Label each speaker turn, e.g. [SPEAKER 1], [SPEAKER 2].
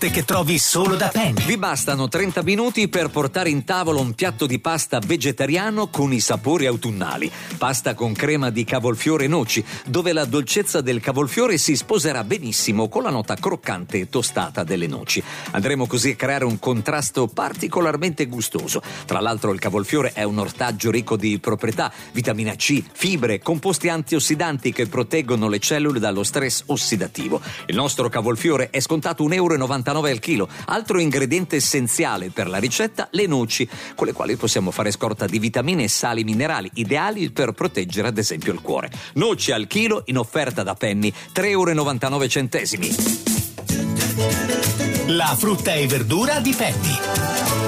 [SPEAKER 1] piatte che trovi solo da Penny.
[SPEAKER 2] Vi bastano 30 minuti per portare in tavola un piatto di pasta vegetariano con i sapori autunnali. Pasta con crema di cavolfiore e noci, dove la dolcezza del cavolfiore si sposerà benissimo con la nota croccante e tostata delle noci. Andremo così a creare un contrasto particolarmente gustoso. Tra l'altro il cavolfiore è un ortaggio ricco di proprietà, vitamina C, fibre, composti antiossidanti che proteggono le cellule dallo stress ossidativo. Il nostro cavolfiore è scontato €1,99 al chilo. Altro ingrediente essenziale per la ricetta, le noci, con le quali possiamo fare scorta di vitamine e sali minerali, ideali per proteggere ad esempio il cuore. Noci al chilo in offerta da Penny, €3,99.
[SPEAKER 1] La frutta e verdura di Penny.